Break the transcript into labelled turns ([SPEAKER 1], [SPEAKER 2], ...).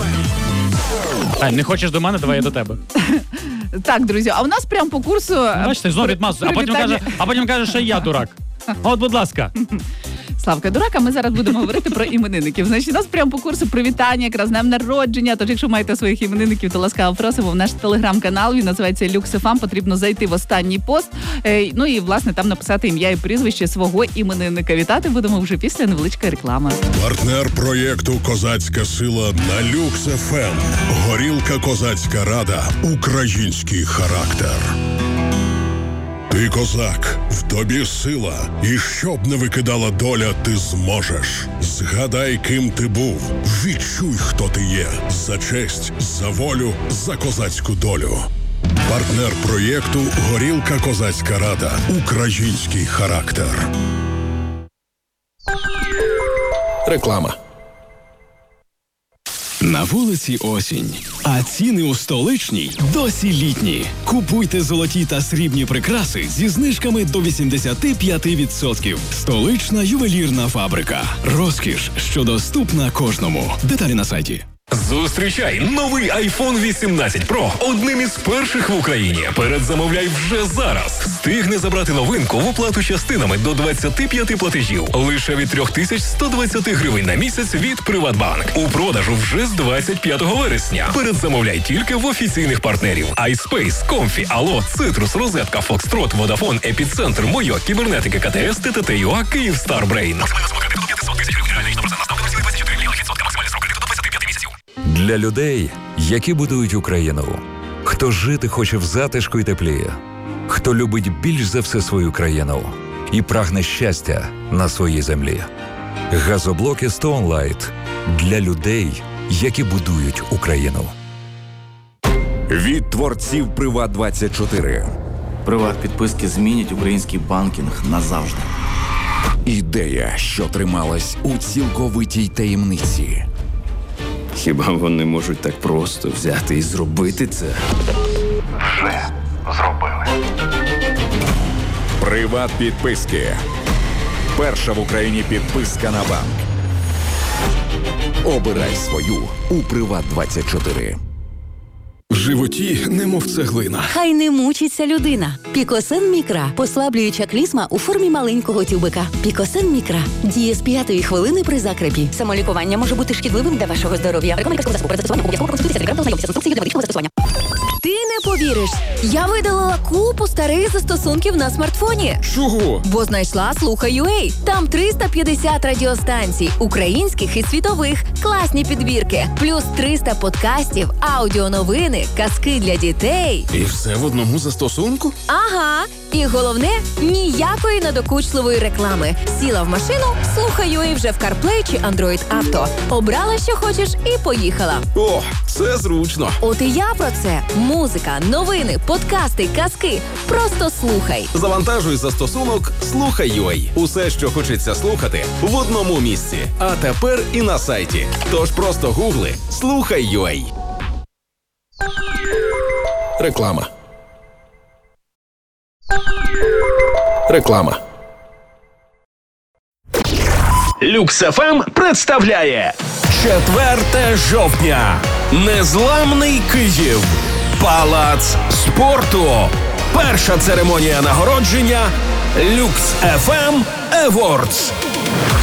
[SPEAKER 1] Ань, не хочеш до мене, давай я до тебе.
[SPEAKER 2] Так, друзі, а у нас прямо по курсу...
[SPEAKER 1] Бачите, знову відмазується. А потім каже, що я дурак. От, будь ласка.
[SPEAKER 2] Славка дурак, а ми зараз будемо говорити про іменинників. Значить, у нас прямо по курсу привітання, якраз з днем народження. Тож, якщо маєте своїх іменинників, то ласкаво просимо в наш телеграм-канал. Він називається Lux.FM. Потрібно зайти в останній пост. Ну і, власне, там написати ім'я і прізвище свого іменинника. Вітати будемо вже після невеличкої реклами.
[SPEAKER 3] Партнер проєкту «Козацька сила» на Lux.FM. Горілка «Козацька рада». Український характер. Ти козак, в тобі сила, і щоб не викидала доля, ти зможеш. Згадай, ким ти був, відчуй, хто ти є. За честь, за волю, за козацьку долю. Партнер проєкту «Горілка Козацька рада». Український характер.
[SPEAKER 4] Реклама. На вулиці осінь, а ціни у столичній досі літні. Купуйте золоті та срібні прикраси зі знижками до 85%. Столична ювелірна фабрика. Розкіш, що доступна кожному. Деталі на сайті.
[SPEAKER 5] Зустрічай новий iPhone 18 Pro одним із перших в Україні. Передзамовляй вже зараз. Встигни забрати новинку в оплату частинами до 25 платежів. Лише від 3120 гривень на місяць від Приватбанк. У продажу вже з 25 вересня. Передзамовляй тільки в офіційних партнерів. iSpace, Comfy, Allo, Citrus, Розетка, Foxtrot, Vodafone, Епіцентр, Мойо, Кібернетики, КТС, ТТТ.ЮА, Київстар Брейн.
[SPEAKER 6] Для людей, які будують Україну. Хто жити хоче в затишку і теплі. Хто любить більш за все свою країну. І прагне щастя на своїй землі. Газоблоки Stone Light. Для людей, які будують Україну.
[SPEAKER 7] Від творців Приват24.
[SPEAKER 8] Приват-підписки змінять український банкінг назавжди.
[SPEAKER 7] Ідея, що трималась у цілковитій таємниці.
[SPEAKER 8] Хіба вони можуть так просто взяти і зробити це?
[SPEAKER 9] Вже зробили.
[SPEAKER 7] Приват-підписки. Перша в Україні підписка на банк. Обирай свою у Приват24.
[SPEAKER 4] В животі немов цеглина.
[SPEAKER 10] Хай не мучиться людина. Пікосен Мікра. Послаблююча клізма у формі маленького тюбика. Пікосен Мікра. Діє з 5-ї хвилини при закрепі. Самолікування може бути шкідливим для вашого здоров'я. Реклама лікарського засобу. Перед застосуванням обов'язково проконсультуйтеся з лікарем та ознайомтеся з інструкцією для медичного застосування. Ти не повіриш. Я видалила купу старих застосунків на смартфоні.
[SPEAKER 4] Чого?
[SPEAKER 10] Бо знайшла Слухай.ua. Там 350 радіостанцій, українських і світових, класні підбірки, плюс 300 подкастів, аудіоновини, казки для дітей.
[SPEAKER 4] І все в одному застосунку?
[SPEAKER 10] Ага. І головне, ніякої надокучливої реклами. Сіла в машину, Слухай.ua вже в CarPlay чи Android Auto. Обрала, що хочеш, і поїхала.
[SPEAKER 4] О, це зручно.
[SPEAKER 10] От і я про це. Музика, новини, подкасти, казки. Просто слухай.
[SPEAKER 4] Завантажуй застосунок Слухай.ua. Усе, що хочеться слухати, в одному місці. А тепер і на сайті. Тож просто гугли Слухай.ua. Реклама. Реклама.
[SPEAKER 5] Lux.FM представляє 4 жовтня. Незламний Київ. Палац спорту. Перша церемонія нагородження Lux.FM Awards.